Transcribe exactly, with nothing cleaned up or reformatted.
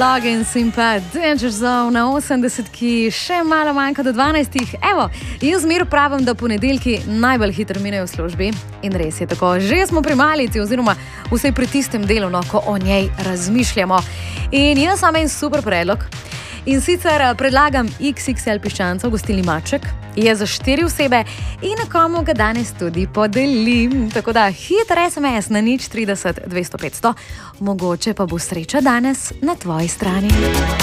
Loggins in pa Danger Zone na osemdesetki, še malo manjka do dvanajstih. Evo, jaz zmer pravim, da ponedeljki najbolj hitro minejo v službi. In res je tako, že smo pri malici oziroma vsej pri tistem delu, no, ko o njej razmišljamo. In jaz sam en super predlog. In sicer predlagam iks iks el piščancov v gostilni Maček. Je za štiri osebe in nekomu ga danes tudi podelim. Tako da hiter es em es na nič trideset dvesto petsto. Mogoče pa bo sreča danes na tvoji strani.